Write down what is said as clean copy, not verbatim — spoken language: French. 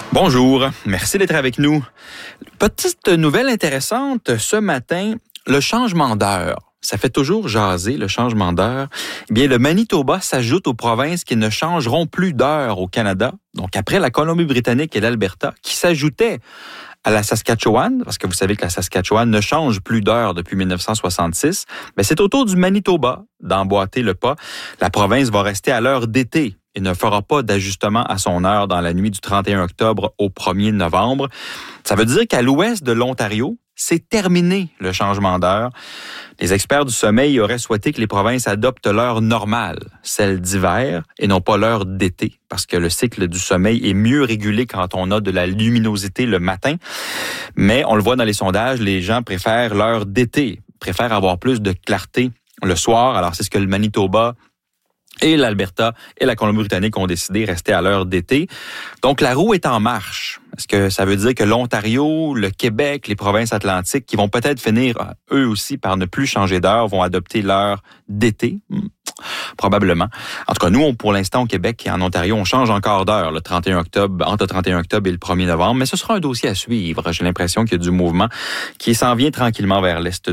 Bonjour, merci d'être avec nous. Petite nouvelle intéressante ce matin, le changement d'heure. Ça fait toujours jaser, le changement d'heure. Eh bien, le Manitoba s'ajoute aux provinces qui ne changeront plus d'heure au Canada. Donc, après la Colombie-Britannique et l'Alberta, qui s'ajoutaient à la Saskatchewan, parce que vous savez que la Saskatchewan ne change plus d'heure depuis 1966, mais c'est au tour du Manitoba d'emboîter le pas. La province va rester à l'heure d'été et ne fera pas d'ajustement à son heure dans la nuit du 31 octobre au 1er novembre. Ça veut dire qu'à l'ouest de l'Ontario, c'est terminé le changement d'heure. Les experts du sommeil auraient souhaité que les provinces adoptent l'heure normale, celle d'hiver, et non pas l'heure d'été, parce que le cycle du sommeil est mieux régulé quand on a de la luminosité le matin. Mais on le voit dans les sondages, les gens préfèrent l'heure d'été, préfèrent avoir plus de clarté le soir. Alors c'est ce que le Manitoba et l'Alberta et la Colombie-Britannique ont décidé de rester à l'heure d'été. Donc, la roue est en marche. Est-ce que ça veut dire que l'Ontario, le Québec, les provinces atlantiques, qui vont peut-être finir, eux aussi, par ne plus changer d'heure, vont adopter l'heure d'été? Probablement. En tout cas, nous, pour l'instant, au Québec et en Ontario, on change encore d'heure le 31 octobre, entre le 31 octobre et le 1er novembre. Mais ce sera un dossier à suivre. J'ai l'impression qu'il y a du mouvement qui s'en vient tranquillement vers l'est